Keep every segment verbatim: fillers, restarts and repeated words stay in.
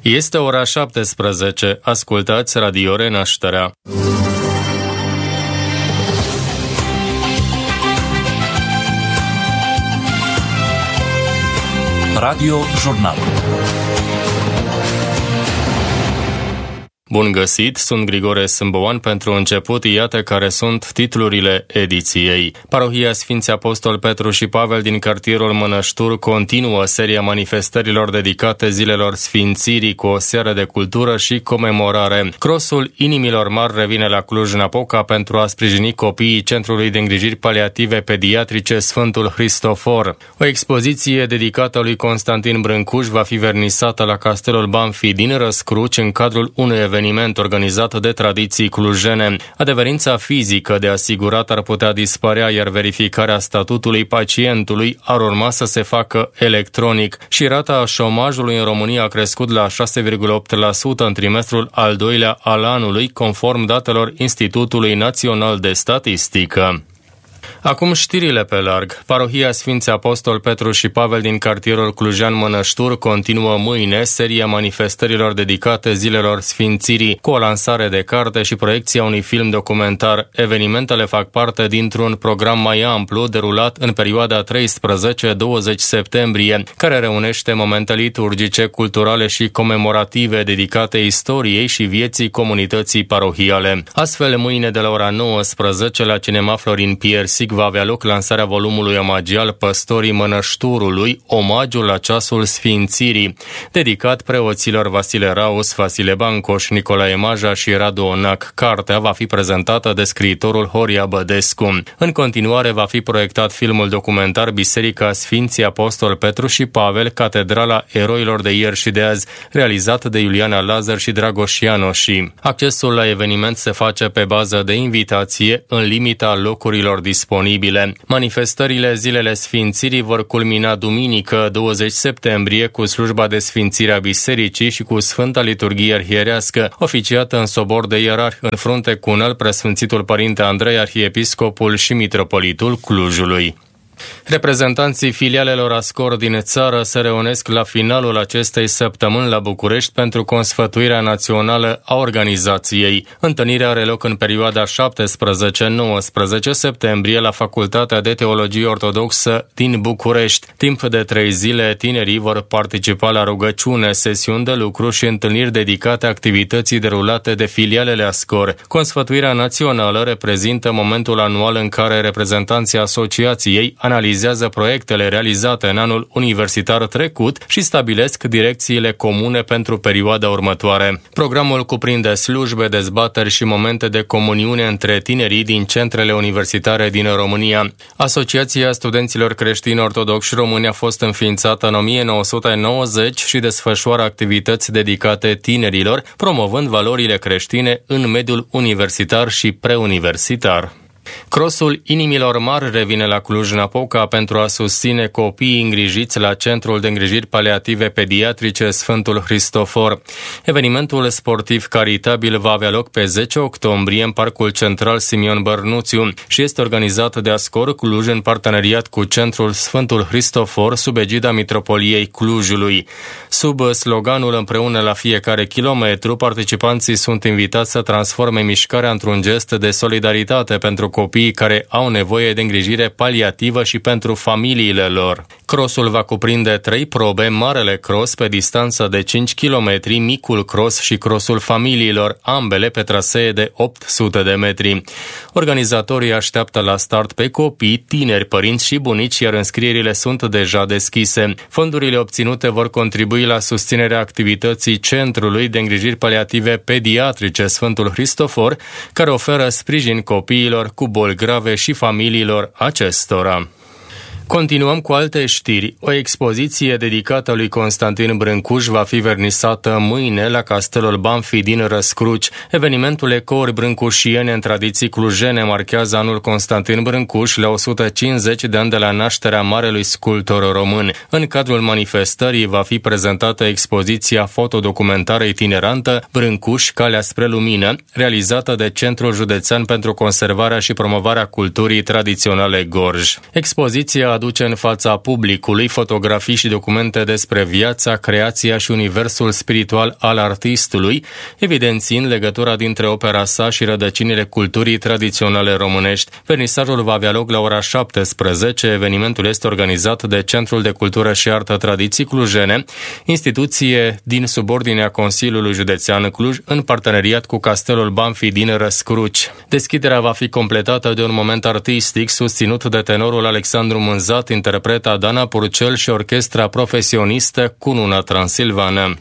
Este ora șaptesprezece. Ascultați Radio Renașterea. Radio Jurnal. Bun găsit, sunt Grigore Sâmboan. Pentru început, iată care sunt titlurile ediției. Parohia Sfinții Apostol Petru și Pavel din cartierul Mănăștur continuă seria manifestărilor dedicate zilelor Sfințirii cu o seară de cultură și comemorare. Crosul Inimilor Mari revine la Cluj-Napoca pentru a sprijini copiii Centrului de Îngrijiri Paliative Pediatrice Sfântul Hristofor. O expoziție dedicată lui Constantin Brâncuș va fi vernisată la Castelul Banfi din Răscruci în cadrul unui eveniment organizat de tradiții clujene. Adeverința fizică de asigurat ar putea dispărea, iar verificarea statutului pacientului ar urma să se facă electronic și rata șomajului în România a crescut la șase virgulă opt la sută în trimestrul al doilea al anului, conform datelor Institutului Național de Statistică. Acum știrile pe larg. Parohia Sfinții Apostol Petru și Pavel din cartierul clujean Mănăștur continuă mâine seria manifestărilor dedicate zilelor Sfințirii, cu o lansare de carte și proiecția unui film documentar. Evenimentele fac parte dintr-un program mai amplu derulat în perioada treisprezece douăzeci septembrie, care reunește momente liturgice, culturale și comemorative dedicate istoriei și vieții comunității parohiale. Astfel, mâine de la ora nouăsprezece la Cinema Florin Piersic va avea loc lansarea volumului omagial Păstorii Mănășturului, omagiul la ceasul Sfințirii, dedicat preoților Vasile Raus, Vasile Bancoș, Nicolae Maja și Radu Onac. Cartea va fi prezentată de scriitorul Horia Bădescu. În continuare va fi proiectat filmul documentar Biserica Sfinții Apostol Petru și Pavel, Catedrala Eroilor de ieri și de azi, realizat de Iuliana Lazar și Dragoș Ianoși. Accesul la eveniment se face pe bază de invitație, în limita locurilor disponibile. Manifestările Zilele Sfințirii vor culmina duminică, douăzeci septembrie, cu slujba de sfințire a bisericii și cu Sfânta Liturghie Arhierească, oficiată în sobor de ierarhi, în frunte cu înalt preasfințitul Părinte Andrei, arhiepiscopul și mitropolitul Clujului. Reprezentanții filialelor Ascor din țară se reunesc la finalul acestei săptămâni la București pentru consfătuirea națională a organizației. Întâlnirea are loc în perioada șaptesprezece nouăsprezece septembrie la Facultatea de Teologie Ortodoxă din București. Timp de trei zile, tinerii vor participa la rugăciune, sesiuni de lucru și întâlniri dedicate activității derulate de filialele Ascor. Consfătuirea națională reprezintă momentul anual în care reprezentanții asociației analizează proiectele realizate în anul universitar trecut și stabilesc direcțiile comune pentru perioada următoare. Programul cuprinde slujbe, dezbateri și momente de comuniune între tinerii din centrele universitare din România. Asociația Studenților Creștini Ortodoxi Români a fost înființată în o mie nouă sute nouăzeci și desfășoară activități dedicate tinerilor, promovând valorile creștine în mediul universitar și preuniversitar. Crosul Inimilor Mari revine la Cluj-Napoca pentru a susține copiii îngrijiți la Centrul de Îngrijiri Paliative Pediatrice Sfântul Hristofor. Evenimentul sportiv caritabil va avea loc pe zece octombrie în Parcul Central Simion Bărnuțiu și este organizat de Ascor Cluj în parteneriat cu Centrul Sfântul Hristofor sub egida Mitropoliei Clujului. Sub sloganul Împreună la fiecare kilometru, participanții sunt invitați să transforme mișcarea într-un gest de solidaritate pentru copiii care au nevoie de îngrijire paliativă și pentru familiile lor. Crossul va cuprinde trei probe: Marele Cross pe distanță de cinci kilometri, Micul Cross și Crossul Familiilor, ambele pe trasee de opt sute de metri. Organizatorii așteaptă la start pe copii, tineri, părinți și bunici, iar înscrierile sunt deja deschise. Fondurile obținute vor contribui la susținerea activității Centrului de Îngrijiri Paliative Pediatrice Sfântul Hristofor, care oferă sprijin copiilor cu boli grave și familiilor acestora. Continuăm cu alte știri. O expoziție dedicată lui Constantin Brâncuș va fi vernisată mâine la Castelul Banfi din Răscruci. Evenimentul Ecouri Brâncușiene în tradiții clujene marchează anul Constantin Brâncuș la o sută cincizeci de ani de la nașterea marelui sculptor român. În cadrul manifestării va fi prezentată expoziția fotodocumentară itinerantă Brâncuș, Calea spre Lumină, realizată de Centrul Județean pentru Conservarea și Promovarea Culturii Tradiționale Gorj. Expoziția aduce în fața publicului fotografii și documente despre viața, creația și universul spiritual al artistului, evidențiind legătura dintre opera sa și rădăcinile culturii tradiționale românești. Vernisajul va avea loc la ora șaptesprezece. Evenimentul este organizat de Centrul de Cultură și Artă Tradiții Clujene, instituție din subordinea Consiliului Județean Cluj, în parteneriat cu Castelul Banfi din Răscruci. Deschiderea va fi completată de un moment artistic susținut de tenorul Alexandru Mânzat, interpreta Dana Purcel și orchestra profesionistă Cununa Transilvană.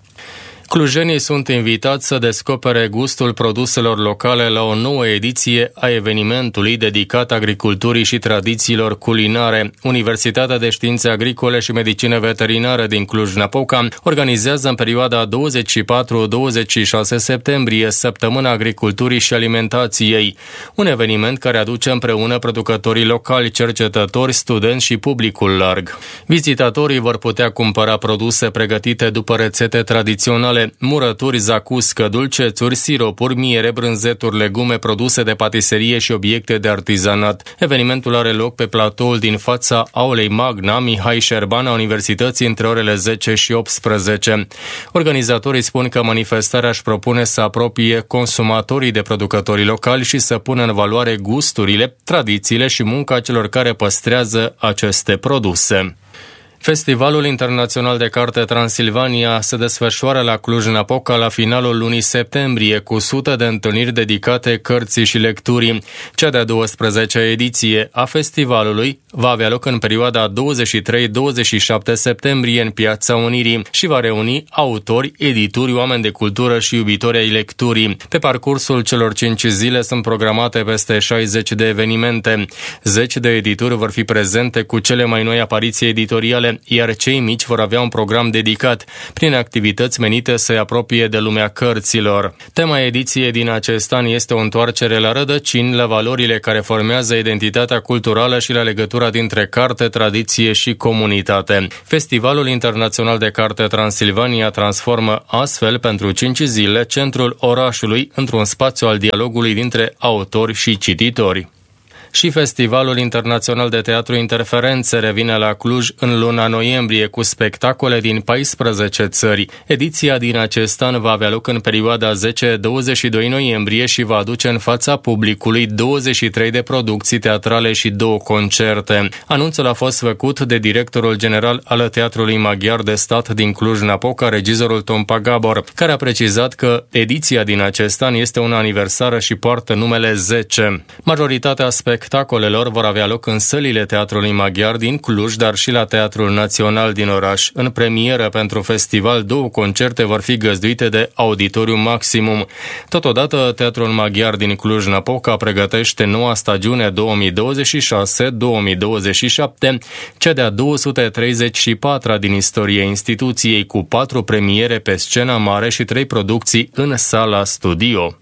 Clujenii sunt invitați să descopere gustul produselor locale la o nouă ediție a evenimentului dedicat agriculturii și tradițiilor culinare. Universitatea de Științe Agricole și Medicină Veterinară din Cluj-Napoca organizează în perioada douăzeci și patru douăzeci și șase septembrie Săptămâna Agriculturii și Alimentației, un eveniment care aduce împreună producătorii locali, cercetători, studenți și publicul larg. Vizitatorii vor putea cumpăra produse pregătite după rețete tradiționale, murături, zacuscă, dulcețuri, siropuri, miere, brânzeturi, legume, produse de patiserie și obiecte de artizanat. Evenimentul are loc pe platoul din fața aulei Magna Mihai Șerban a Universității între orele zece și optsprezece. Organizatorii spun că manifestarea își propune să apropie consumatorii de producătorii locali și să pună în valoare gusturile, tradițiile și munca celor care păstrează aceste produse. Festivalul Internațional de Carte Transilvania se desfășoară la Cluj-Napoca la finalul lunii septembrie, cu sute de întâlniri dedicate cărții și lecturii. Cea de-a douăsprezecea ediție a festivalului va avea loc în perioada douăzeci și trei douăzeci și șapte septembrie în Piața Unirii și va reuni autori, edituri, oameni de cultură și iubitori ai lecturii. Pe parcursul celor cinci zile sunt programate peste șaizeci de evenimente. Zeci de edituri vor fi prezente cu cele mai noi apariții editoriale, iar cei mici vor avea un program dedicat, prin activități menite să-i apropie de lumea cărților. Tema ediției din acest an este o întoarcere la rădăcini, la valorile care formează identitatea culturală și la legătura dintre carte, tradiție și comunitate. Festivalul Internațional de Carte Transilvania transformă astfel pentru cinci zile centrul orașului într-un spațiu al dialogului dintre autori și cititori. Și Festivalul Internațional de Teatru Interferențe revine la Cluj în luna noiembrie cu spectacole din paisprezece țări. Ediția din acest an va avea loc în perioada zece douăzeci și doi noiembrie și va aduce în fața publicului douăzeci și trei de producții teatrale și două concerte. Anunțul a fost făcut de directorul general al Teatrului Maghiar de Stat din Cluj-Napoca, regizorul Tompa Gabor, care a precizat că ediția din acest an este una aniversară și poartă numele zece. Majoritatea spectacolelor vor avea loc în sălile Teatrului Maghiar din Cluj, dar și la Teatrul Național din oraș. În premieră pentru festival, două concerte vor fi găzduite de Auditorium Maximum. Totodată, Teatrul Maghiar din Cluj-Napoca pregătește noua stagiune două mii douăzeci și șase două mii douăzeci și șapte, cea de-a două sute treizeci și patra din istoria instituției, cu patru premiere pe scena mare și trei producții în sala studio.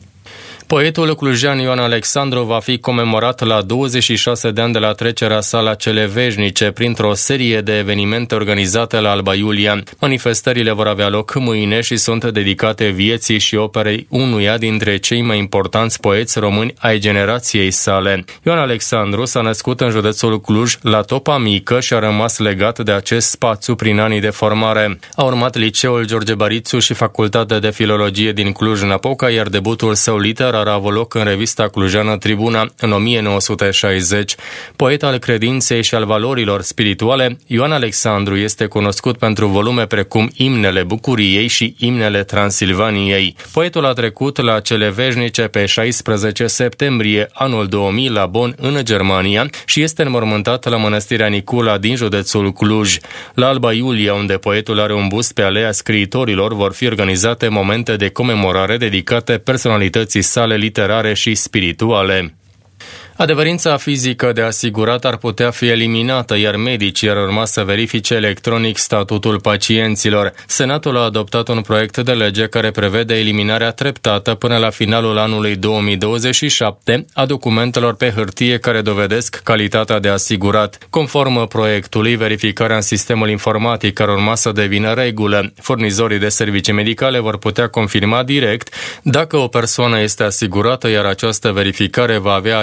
Poetul clujean Ioan Alexandru va fi comemorat la douăzeci și șase de ani de la trecerea sa la cele veșnice printr-o serie de evenimente organizate la Alba Iulia. Manifestările vor avea loc mâine și sunt dedicate vieții și operei unuia dintre cei mai importanți poeți români ai generației sale. Ioan Alexandru s-a născut în județul Cluj, la Topa Mică, și a rămas legat de acest spațiu prin anii de formare. A urmat liceul George Barițu și facultatea de filologie din Cluj-Napoca, iar debutul său literar a avut loc în revista clujeană Tribuna în o mie nouă sute șaizeci. Poet al credinței și al valorilor spirituale, Ioan Alexandru este cunoscut pentru volume precum Imnele Bucuriei și Imnele Transilvaniei. Poetul a trecut la cele veșnice pe șaisprezece septembrie anul două mii la Bonn, în Germania, și este înmormântat la Mănăstirea Nicula din județul Cluj. La Alba Iulia, unde poetul are un bust pe Alea Scriitorilor, vor fi organizate momente de comemorare dedicate personalității sale literare și spirituale. Adeverința fizică de asigurat ar putea fi eliminată, iar medicii ar urma să verifice electronic statutul pacienților. Senatul a adoptat un proiect de lege care prevede eliminarea treptată până la finalul anului două mii douăzeci și șapte a documentelor pe hârtie care dovedesc calitatea de asigurat. Conform proiectului, verificarea în sistemul informatic ar urma să devină regulă. Furnizorii de servicii medicale vor putea confirma direct dacă o persoană este asigurată, iar această verificare va avea aceeași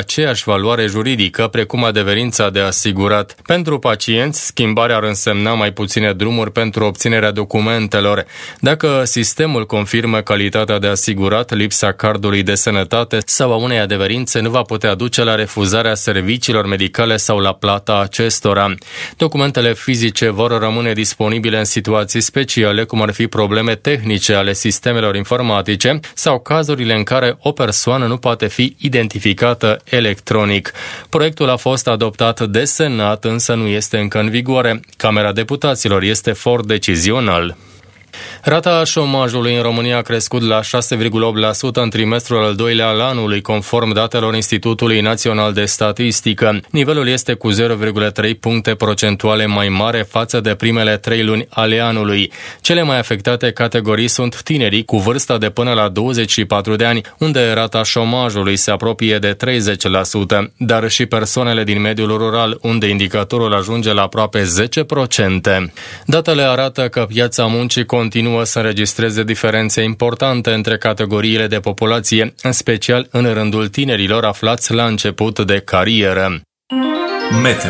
valoare juridică, precum adeverința de asigurat. Pentru pacienți, schimbarea ar însemna mai puține drumuri pentru obținerea documentelor. Dacă sistemul confirmă calitatea de asigurat, lipsa cardului de sănătate sau a unei adeverințe nu va putea duce la refuzarea serviciilor medicale sau la plata acestora. Documentele fizice vor rămâne disponibile în situații speciale, cum ar fi probleme tehnice ale sistemelor informatice sau cazurile în care o persoană nu poate fi identificată electronic. Proiectul a fost adoptat de Senat, însă nu este încă în vigoare. Camera Deputaților este for decizional. Rata șomajului în România a crescut la șase virgulă opt la sută în trimestrul al doilea al anului, conform datelor Institutului Național de Statistică. Nivelul este cu zero virgulă trei puncte procentuale mai mare față de primele trei luni ale anului. Cele mai afectate categorii sunt tinerii cu vârsta de până la douăzeci și patru de ani, unde rata șomajului se apropie de treizeci la sută, dar și persoanele din mediul rural, unde indicatorul ajunge la aproape zece la sută. Datele arată că piața muncii continuă să înregistreze diferențe importante între categoriile de populație, în special în rândul tinerilor aflați la început de carieră. Meteo.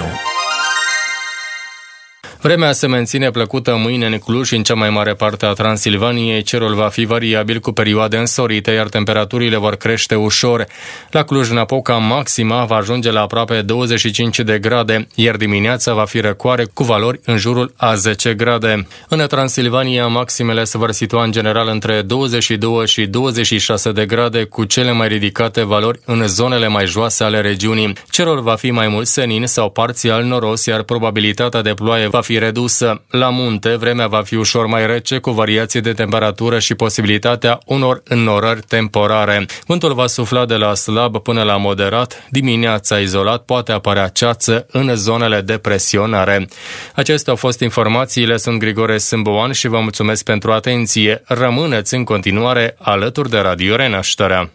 Vremea se menține plăcută mâine în Cluj și în cea mai mare parte a Transilvaniei. Cerul va fi variabil cu perioade însorite, iar temperaturile vor crește ușor. La Cluj-Napoca maxima va ajunge la aproape douăzeci și cinci de grade, iar dimineața va fi răcoare cu valori în jurul a zece grade. În Transilvania, maximele se vor situa în general între douăzeci și doi și douăzeci și șase de grade, cu cele mai ridicate valori în zonele mai joase ale regiunii. Cerul va fi mai mult senin sau parțial noros, iar probabilitatea de ploaie va fi redusă. La munte, vremea va fi ușor mai rece, cu variații de temperatură și posibilitatea unor înnorări temporare. Vântul va sufla de la slab până la moderat. Dimineața, izolat, poate apărea ceață în zonele de presionare. Acestea au fost informațiile. Sunt Grigore Sâmboan și vă mulțumesc pentru atenție. Rămâneți în continuare alături de Radio Renașterea.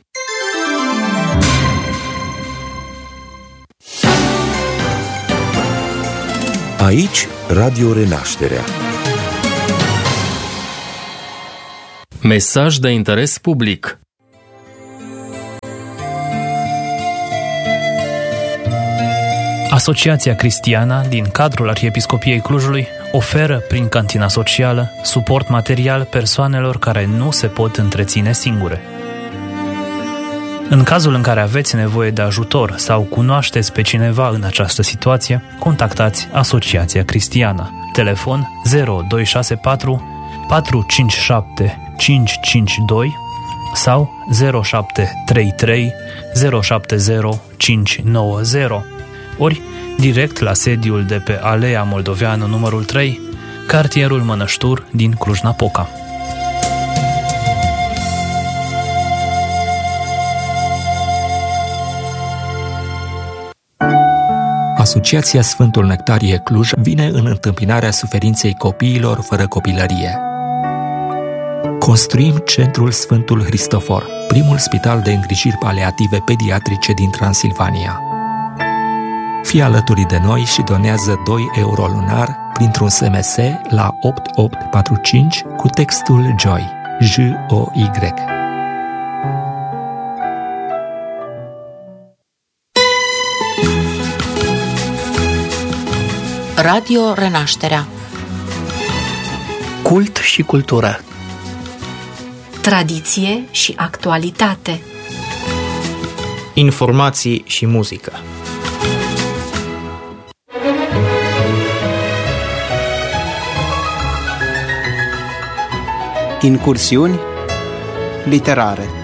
Aici, Radio Renașterea. Mesaj de interes public. Asociația Cristiana din cadrul Arhiepiscopiei Clujului oferă prin cantina socială suport material persoanelor care nu se pot întreține singure. În cazul în care aveți nevoie de ajutor sau cunoașteți pe cineva în această situație, contactați Asociația Cristiana. Telefon zero doi șase patru patru cinci șapte cinci cinci doi sau zero șapte trei trei zero șapte zero cinci nouă zero, ori direct la sediul de pe Alea Moldoveanu numărul trei, cartierul Mănăștur din Cluj-Napoca. Asociația Sfântul Nectarie Cluj vine în întâmpinarea suferinței copiilor fără copilărie. Construim Centrul Sfântul Hristofor, primul spital de îngrijiri paliative pediatrice din Transilvania. Fii alături de noi și donează doi euro lunar printr-un S M S la opt opt patru cinci cu textul JOY, J O Y. Radio Renașterea. Cult și cultură. Tradiție și actualitate. Informații și muzică. Incursiuni literare.